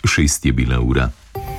6 je bila ura.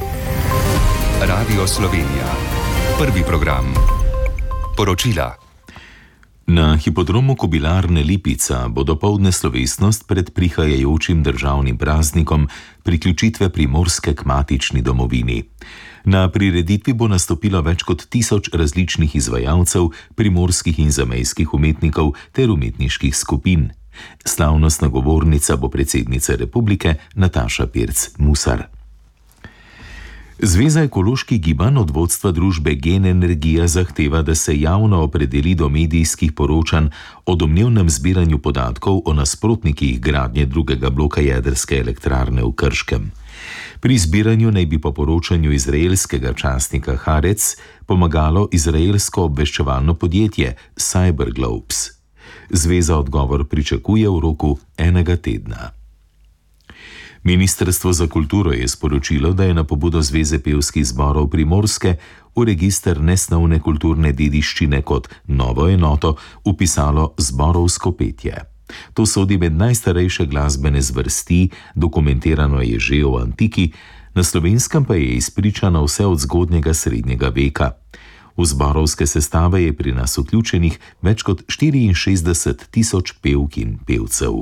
Radio Slovenija. Prvi program. Poročila. Na hipodromu Kobilarne Lipica bo dopoldne slovesnost pred prihajajočim državnim praznikom priključitve Primorske k matični domovini. Na prireditvi bo nastopilo več kot 1000 različnih izvajalcev, primorskih in zamejskih umetnikov ter umetniških skupin. Slavnostna govornica bo predsednica republike Nataša Pirc Musar. Zveza ekoloških gibanj od vodstva družbe Gen Energija zahteva, da se javno opredeli do medijskih poročanj o domnevnem zbiranju podatkov o nasprotnikih gradnje drugega bloka jedrske elektrarne v Krškem. Pri zbiranju naj bi po poročanju izraelskega časnika Haaretz pomagalo izraelsko obveščevalno podjetje Cyberglobes. Zveza odgovor pričakuje v roku 1 tedna. Ministrstvo za kulturo je sporočilo, da je na pobudo Zveze pevskih zborov Primorske v register nesnovne kulturne dediščine kot novo enoto vpisalo zborovsko petje. To sodi med najstarejše glasbene zvrsti, dokumentirano je že v antiki, na Slovenskem pa je izpričano vse od zgodnjega srednjega veka. V zborovske sestave je pri nas vključenih več kot 64 tisoč pevk in pevcev.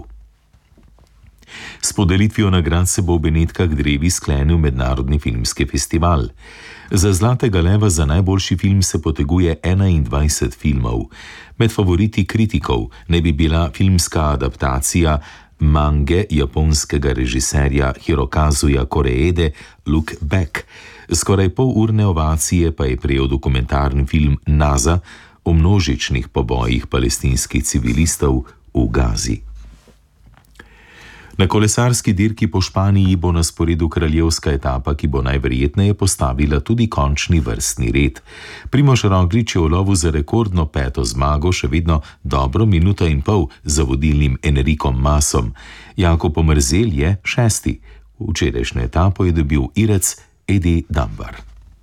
S podelitvijo nagrad se bo v Benetkah drevi sklenil mednarodni filmski festival. Za Zlatega leva za najboljši film se poteguje 21 filmov. Med favoriti kritikov naj bi bila filmska adaptacija mange japonskega režiserja Hirokazuja Koreede Look Back. Skoraj polurne ovacije pa je prejel dokumentarni film Naza o množičnih pobojih palestinskih civilistov v Gazi. Na kolesarski dirki po Španiji bo na sporedu kraljevska etapa, ki bo najverjetneje postavila tudi končni vrstni red. Primož Roglič je v lovu za rekordno 5. zmago še vedno dobro 1,5 minute za vodilnim Enricom Masom. Jako Pomrzel je 6. Včerajšnjo etapo je dobil Irec Edi Dambar.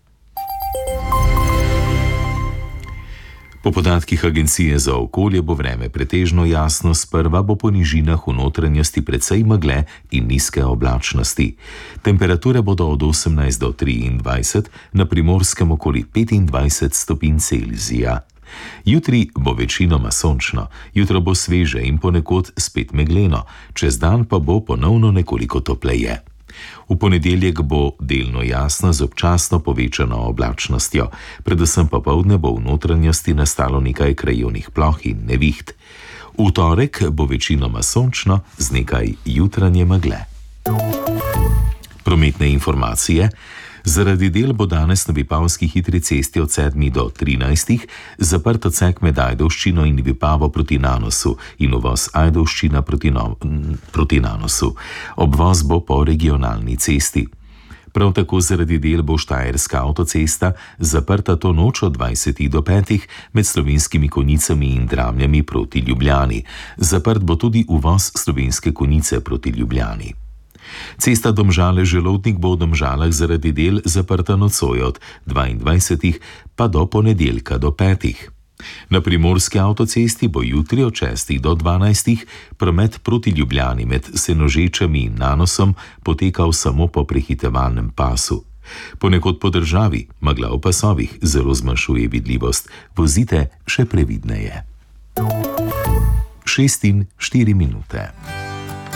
Po podatkih Agencije za okolje bo vreme pretežno jasno, sprva bo po nižinah v notranjosti precej megle in nizke oblačnosti. Temperature bodo od 18 do 23, na Primorskem okoli 25 stopinj Celzija. Jutri bo večinoma sončno, jutro bo sveže in ponekod spet megleno, čez dan pa bo ponovno nekoliko topleje. V ponedeljek bo delno jasno z občasno povečano oblačnostjo, predvsem popoldne bo v notranjosti nastalo nekaj krajevnih ploh in neviht. V torek bo večinoma sončno z nekaj jutranje megle. Prometne informacije. Zaradi del bo danes na Vipavski hitri cesti od 7 do 13 zaprt odsek med Ajdovščino in Vipavo proti Nanosu in uvoz Ajdovščina proti Nanosu. Obvoz bo po regionalni cesti. Prav tako zaradi del bo Štajerska avtocesta zaprta to noč od 20 do 5 med Slovenskimi Konjicami in Dramljami proti Ljubljani. Zaprt bo tudi uvoz Slovenske Konjice proti Ljubljani. Cesta Domžale-Želodnik bo v Domžalah zaradi del zaprta nocoj od 22 pa do ponedeljka do 5. Na Primorski avtocesti bo jutri od 6 do 12 promet proti Ljubljani med Senožečami in Nanosom potekal samo po prehitevalnem pasu. Ponekod po državi, megla v pasovih, zelo zmanjšuje vidljivost. Vozite še previdneje. 6:04.